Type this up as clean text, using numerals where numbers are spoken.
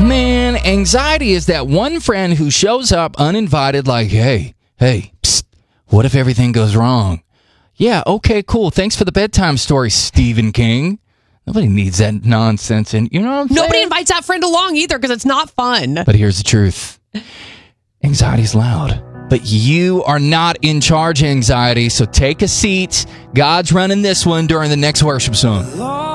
Man, anxiety is that one friend who shows up uninvited like, hey, psst, what if everything goes wrong? Yeah, okay, cool. Thanks for the bedtime story, Stephen King. Nobody needs that nonsense. And you know what I'm saying? Nobody invites that friend along either because it's not fun. But here's the truth. Anxiety's loud. But you are not in charge, anxiety. So take a seat. God's running this one during the next worship song.